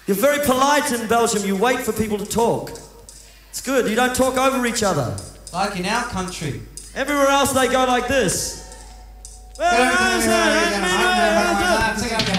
You're very polite in Belgium. You wait for people to talk. It's good. You don't talk over each other. Like in our country. Everywhere else they go like this.